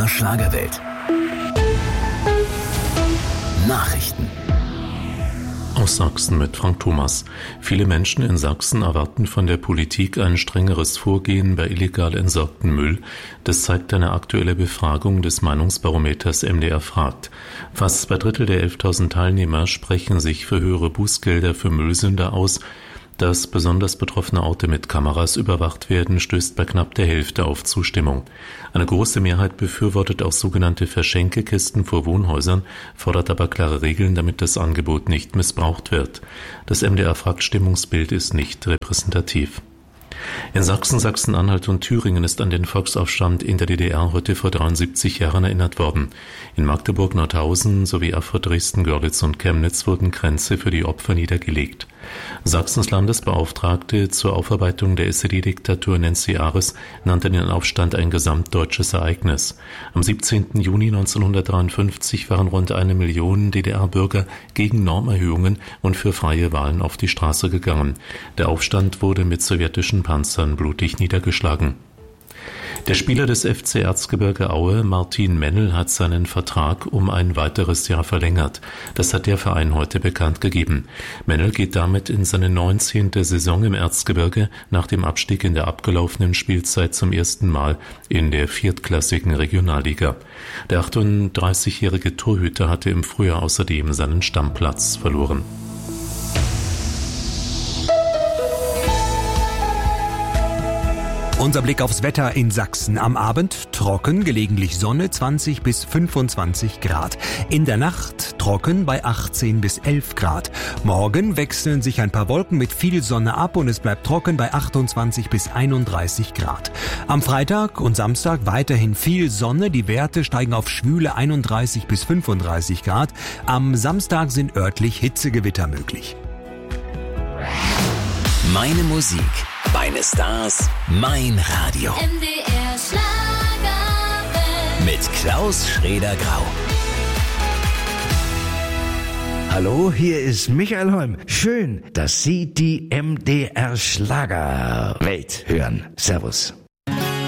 Schlagerwelt. Nachrichten. Aus Sachsen mit Frank Thomas. Viele Menschen in Sachsen erwarten von der Politik ein strengeres Vorgehen bei illegal entsorgtem Müll. Das zeigt eine aktuelle Befragung des Meinungsbarometers MDR fragt. Fast 2/3 der 11.000 Teilnehmer sprechen sich für höhere Bußgelder für Müllsünder aus. Dass besonders betroffene Orte mit Kameras überwacht werden, stößt bei knapp der Hälfte auf Zustimmung. Eine große Mehrheit befürwortet auch sogenannte Verschenkekisten vor Wohnhäusern, fordert aber klare Regeln, damit das Angebot nicht missbraucht wird. Das MDR-Fragt-Stimmungsbild ist nicht repräsentativ. In Sachsen, Sachsen-Anhalt und Thüringen ist an den Volksaufstand in der DDR heute vor 73 Jahren erinnert worden. In Magdeburg, Nordhausen sowie Erfurt, Dresden, Görlitz und Chemnitz wurden Kränze für die Opfer niedergelegt. Sachsens Landesbeauftragte zur Aufarbeitung der SED-Diktatur Nancy Ares nannte den Aufstand ein gesamtdeutsches Ereignis. Am 17. Juni 1953 waren rund 1 Million DDR-Bürger gegen Normerhöhungen und für freie Wahlen auf die Straße gegangen. Der Aufstand wurde mit sowjetischen Panzern blutig niedergeschlagen. Der Spieler des FC Erzgebirge Aue, Martin Mennel, hat seinen Vertrag um ein weiteres Jahr verlängert. Das hat der Verein heute bekannt gegeben. Mennel geht damit in seine 19. Saison im Erzgebirge nach dem Abstieg in der abgelaufenen Spielzeit zum ersten Mal in der viertklassigen Regionalliga. Der 38-jährige Torhüter hatte im Frühjahr außerdem seinen Stammplatz verloren. Unser Blick aufs Wetter in Sachsen. Am Abend trocken, gelegentlich Sonne, 20 bis 25 Grad. In der Nacht trocken bei 18 bis 11 Grad. Morgen wechseln sich ein paar Wolken mit viel Sonne ab und es bleibt trocken bei 28 bis 31 Grad. Am Freitag und Samstag weiterhin viel Sonne. Die Werte steigen auf schwüle 31 bis 35 Grad. Am Samstag sind örtlich Hitzegewitter möglich. Meine Musik, meine Stars, mein Radio. MDR Schlagerwelt. Mit Klaus Schrader-Grau. Hallo, hier ist Michael Holm. Schön, dass Sie die MDR Schlagerwelt hören. Servus.